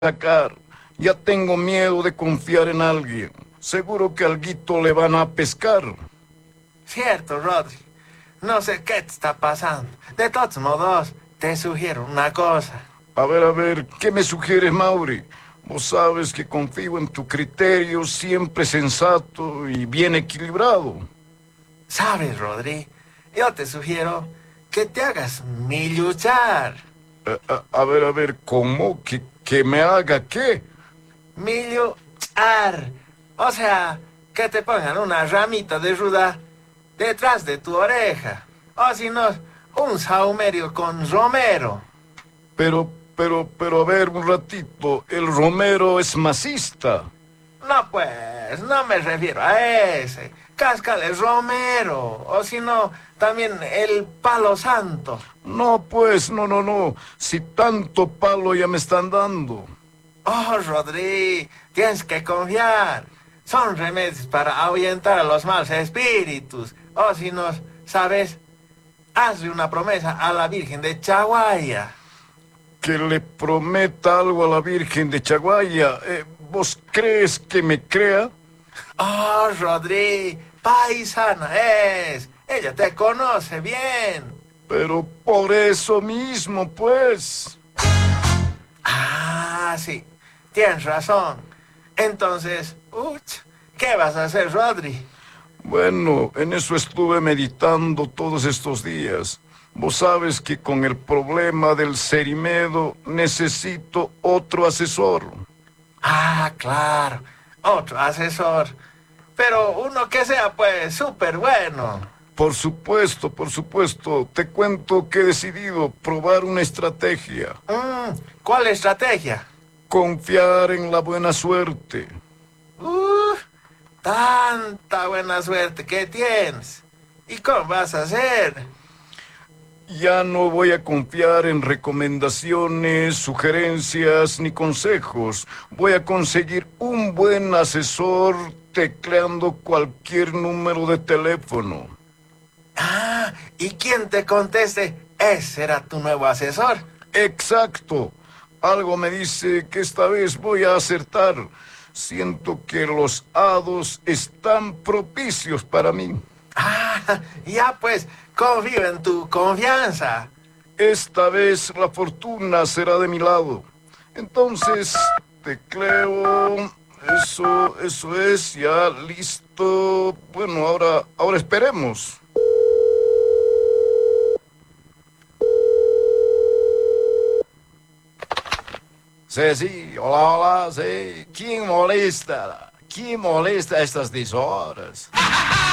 sacar. Ya tengo miedo de confiar en alguien. Seguro que alguito le van a pescar. Cierto, Rodri. No sé qué te está pasando. De todos modos, te sugiero una cosa. A ver, ¿qué me sugieres, Mauri? Vos sabes que confío en tu criterio siempre sensato y bien equilibrado. ¿Sabes, Rodri? Yo te sugiero que te hagas mi luchar. A ver, ¿cómo? ¿Que me haga qué? Mi luchar. O sea, que te pongan una ramita de ruda detrás de tu oreja. O si no, un saumerio con romero. A ver, un ratito. El Romero es masista. No, pues, no me refiero a ese. Cáscale romero. O si no, también el palo santo. No, pues, no. Si tanto palo ya me están dando. Oh, Rodri, tienes que confiar. Son remedios para ahuyentar a los malos espíritus. O si no, ¿sabes? Hazle una promesa a la Virgen de Chaguaya. Que le prometa algo a la Virgen de Chaguaya. ¿Vos crees que me crea? Oh, Rodri, paisana es. Ella te conoce bien. Pero por eso mismo, pues. Ah, sí, tienes razón. Entonces, ¿qué vas a hacer, Rodri? Bueno, en eso estuve meditando todos estos días. Vos sabes que con el problema del Cerimedo necesito otro asesor. Ah, claro, otro asesor. Pero uno que sea, pues, súper bueno. Por supuesto. Te cuento que he decidido probar una estrategia. ¿Cuál estrategia? Confiar en la buena suerte. Uh, Tanta buena suerte que tienes. ¿Y cómo vas a hacer? Ya no voy a confiar en recomendaciones, sugerencias ni consejos. Voy a conseguir un buen asesor tecleando cualquier número de teléfono. Ah, ¿y quién te conteste? Ese será tu nuevo asesor. Exacto. Algo me dice que esta vez voy a acertar. Siento que los hados están propicios para mí. Ah, ya pues, confío en tu confianza. Esta vez la fortuna será de mi lado. Entonces, tecleo. Eso es, ya listo. Bueno, ahora esperemos. Sí, hola, sí. ¿Quién molesta? ¿Quién molesta a estas 10 horas?